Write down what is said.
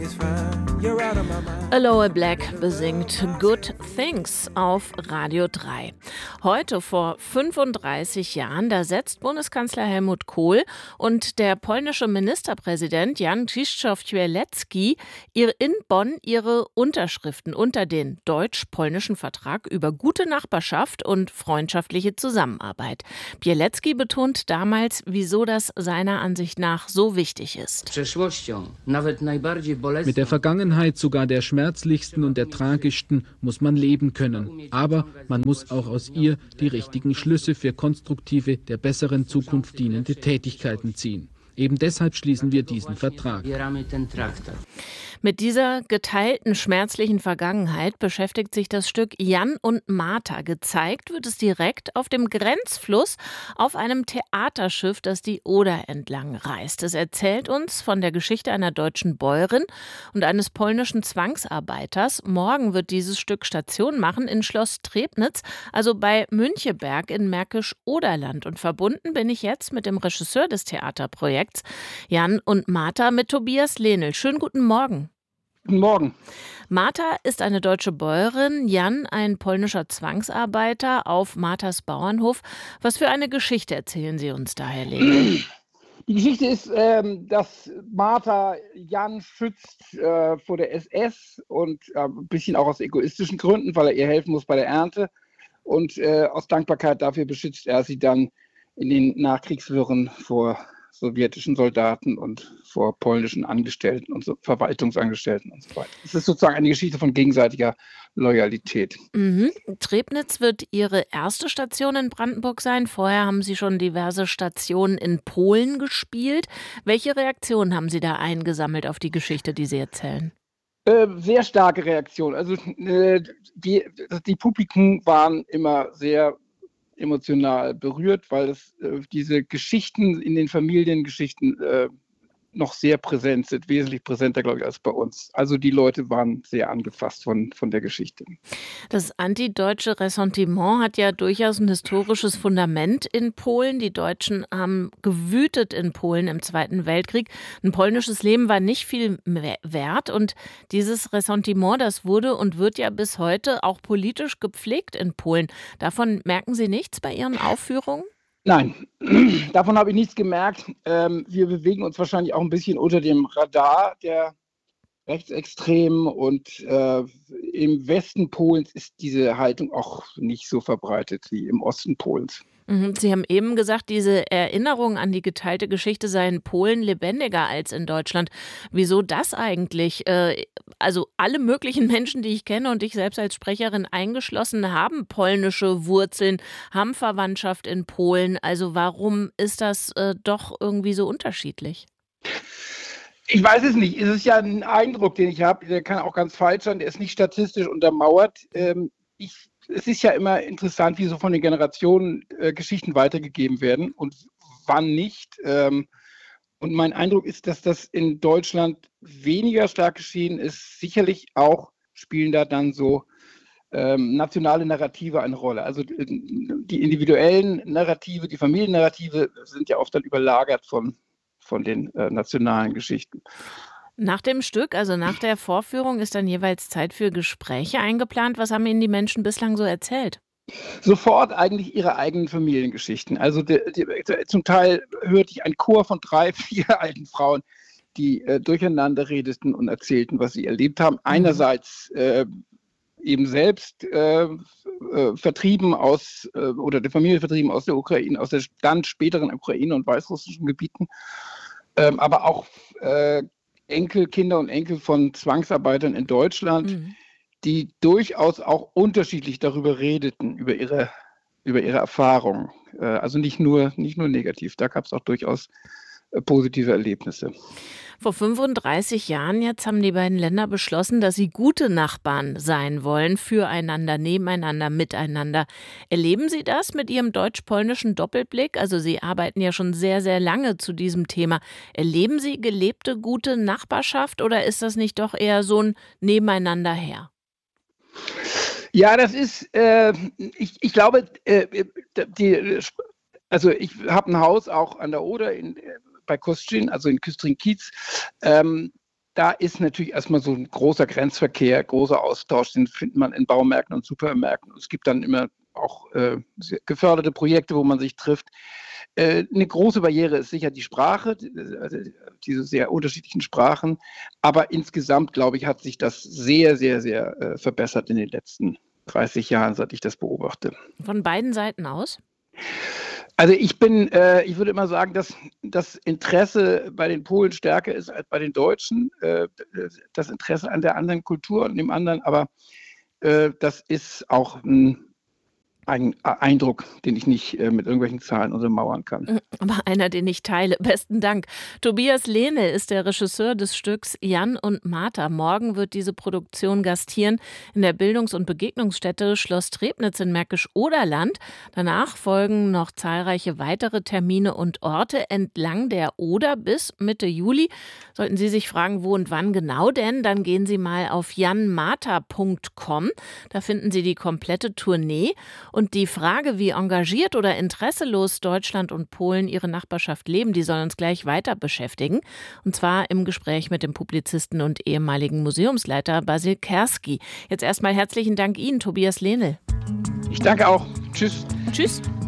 Aloe Black besingt Good Things auf Radio 3. Heute vor 35 Jahren, da setzt Bundeskanzler Helmut Kohl und der polnische Ministerpräsident Jan Krzysztof-Kielecki in Bonn ihre Unterschriften unter den deutsch-polnischen Vertrag über gute Nachbarschaft und freundschaftliche Zusammenarbeit. Kielecki betont damals, wieso das seiner Ansicht nach so wichtig ist. Mit der Vergangenheit, sogar der schmerzlichsten und der tragischsten, muss man leben können. Aber man muss auch aus ihr die richtigen Schlüsse für konstruktive, der besseren Zukunft dienende Tätigkeiten ziehen. Eben deshalb schließen wir diesen Vertrag. Mit dieser geteilten schmerzlichen Vergangenheit beschäftigt sich das Stück Jan und Martha. Gezeigt wird es direkt auf dem Grenzfluss auf einem Theaterschiff, das die Oder entlang reist. Es erzählt uns von der Geschichte einer deutschen Bäuerin und eines polnischen Zwangsarbeiters. Morgen wird dieses Stück Station machen in Schloss Trebnitz, also bei Müncheberg in Märkisch-Oderland. Und verbunden bin ich jetzt mit dem Regisseur des Theaterprojekts Jan und Martha, mit Tobias Lehnl. Schönen guten Morgen. Guten Morgen. Martha ist eine deutsche Bäuerin, Jan ein polnischer Zwangsarbeiter auf Marthas Bauernhof. Was für eine Geschichte erzählen Sie uns da, Herr Lehnl? Die Geschichte ist, dass Martha Jan schützt vor der SS und ein bisschen auch aus egoistischen Gründen, weil er ihr helfen muss bei der Ernte. Und aus Dankbarkeit dafür beschützt er sie dann in den Nachkriegswirren vor sowjetischen Soldaten und vor polnischen Angestellten und so, Verwaltungsangestellten und so weiter. Es ist sozusagen eine Geschichte von gegenseitiger Loyalität. Trebnitz wird Ihre erste Station in Brandenburg sein. Vorher haben Sie schon diverse Stationen in Polen gespielt. Welche Reaktionen haben Sie da eingesammelt auf die Geschichte, die Sie erzählen? Sehr starke Reaktion. Also die Publiken waren immer sehr emotional berührt, weil es diese Geschichten in den Familiengeschichten noch sehr präsent sind, wesentlich präsenter, glaube ich, als bei uns. Also die Leute waren sehr angefasst von der Geschichte. Das antideutsche Ressentiment hat ja durchaus ein historisches Fundament in Polen. Die Deutschen haben gewütet in Polen im Zweiten Weltkrieg. Ein polnisches Leben war nicht viel wert und dieses Ressentiment, das wurde und wird ja bis heute auch politisch gepflegt in Polen. Davon merken Sie nichts bei Ihren Aufführungen? Nein, davon habe ich nichts gemerkt. Wir bewegen uns wahrscheinlich auch ein bisschen unter dem Radar der Rechtsextremen und im Westen Polens ist diese Haltung auch nicht so verbreitet wie im Osten Polens. Sie haben eben gesagt, diese Erinnerung an die geteilte Geschichte sei in Polen lebendiger als in Deutschland. Wieso das eigentlich? Also alle möglichen Menschen, die ich kenne und ich selbst als Sprecherin eingeschlossen, haben polnische Wurzeln, haben Verwandtschaft in Polen. Also warum ist das doch irgendwie so unterschiedlich? Ich weiß es nicht. Es ist ja ein Eindruck, den ich habe. Der kann auch ganz falsch sein. Der ist nicht statistisch untermauert. Es ist ja immer interessant, wie so von den Generationen Geschichten weitergegeben werden und wann nicht. Und mein Eindruck ist, dass das in Deutschland weniger stark geschehen ist. Sicherlich auch spielen da dann so nationale Narrative eine Rolle. Also die individuellen Narrative, die Familiennarrative sind ja oft dann überlagert von den nationalen Geschichten. Nach dem Stück, also nach der Vorführung, ist dann jeweils Zeit für Gespräche eingeplant. Was haben Ihnen die Menschen bislang so erzählt? Sofort eigentlich ihre eigenen Familiengeschichten. Also zum Teil hörte ich einen Chor von 3, 4 alten Frauen, die durcheinander redeten und erzählten, was sie erlebt haben. Einerseits eben selbst vertrieben oder der Familie vertrieben aus der Ukraine, aus der dann späteren Ukraine und weißrussischen Gebieten, aber auch Enkel, Kinder und Enkel von Zwangsarbeitern in Deutschland, die durchaus auch unterschiedlich darüber redeten, über ihre Erfahrungen. Also nicht nur negativ, da gab es auch durchaus positive Erlebnisse. Vor 35 Jahren jetzt haben die beiden Länder beschlossen, dass sie gute Nachbarn sein wollen, füreinander, nebeneinander, miteinander. Erleben Sie das mit Ihrem deutsch-polnischen Doppelblick? Also Sie arbeiten ja schon sehr, sehr lange zu diesem Thema. Erleben Sie gelebte gute Nachbarschaft oder ist das nicht doch eher so ein Nebeneinander her? Ja, das ist, ich glaube, also ich habe ein Haus auch an der Oder bei Kostrzyn, also in Küstrin-Kiez. da ist natürlich erstmal so ein großer Grenzverkehr, großer Austausch, den findet man in Baumärkten und Supermärkten. Es gibt dann immer auch geförderte Projekte, wo man sich trifft. Eine große Barriere ist sicher die Sprache, also diese sehr unterschiedlichen Sprachen. Aber insgesamt, glaube ich, hat sich das sehr, sehr, sehr verbessert in den letzten 30 Jahren, seit ich das beobachte. Von beiden Seiten aus? Also ich würde immer sagen, dass das Interesse bei den Polen stärker ist als bei den Deutschen. Das Interesse an der anderen Kultur und dem anderen, aber das ist auch ein Eindruck, den ich nicht mit irgendwelchen Zahlen untermauern kann. Aber einer, den ich teile. Besten Dank. Tobias Lehne ist der Regisseur des Stücks Jan und Martha. Morgen wird diese Produktion gastieren in der Bildungs- und Begegnungsstätte Schloss Trebnitz in Märkisch-Oderland. Danach folgen noch zahlreiche weitere Termine und Orte entlang der Oder bis Mitte Juli. Sollten Sie sich fragen, wo und wann genau, denn dann gehen Sie mal auf janmartha.com. Da finden Sie die komplette Tournee. Und die Frage, wie engagiert oder interesselos Deutschland und Polen ihre Nachbarschaft leben, die soll uns gleich weiter beschäftigen. Und zwar im Gespräch mit dem Publizisten und ehemaligen Museumsleiter Basil Kerski. Jetzt erstmal herzlichen Dank Ihnen, Tobias Lehnel. Ich danke auch. Tschüss. Tschüss.